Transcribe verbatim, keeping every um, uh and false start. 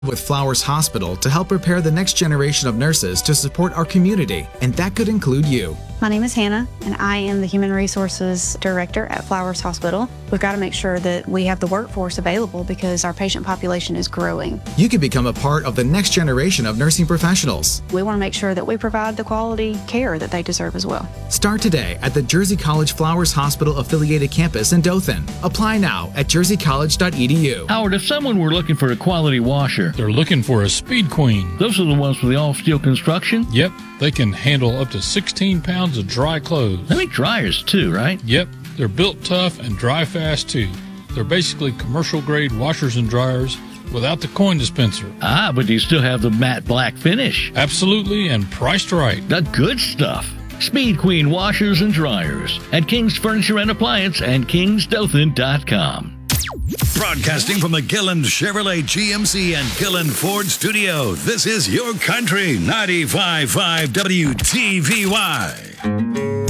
with Flowers Hospital to help prepare the next generation of nurses to support our community, and that could include you. My name is Hannah, and I am the Human Resources Director at Flowers Hospital. We've got to make sure that we have the workforce available because our patient population is growing. You can become a part of the next generation of nursing professionals. We want to make sure that we provide the quality care that they deserve as well. Start today at the Jersey College Flowers Hospital affiliated campus in Dothan. Apply now at jersey college dot e d u. Howard, if someone were looking for a quality washer, they're looking for a Speed Queen. Those are the ones with the all-steel construction? Yep. They can handle up to sixteen pounds of dry clothes. They make dryers too, right? Yep. They're built tough and dry fast too. They're basically commercial-grade washers and dryers without the coin dispenser. Ah, but you still have the matte black finish. Absolutely, and priced right. The good stuff. Speed Queen washers and dryers at King's Furniture and Appliance and kings dothan dot com. Broadcasting from the Gillen Chevrolet G M C and Gillen Ford studio, this is Your Country ninety-five point five W T V Y.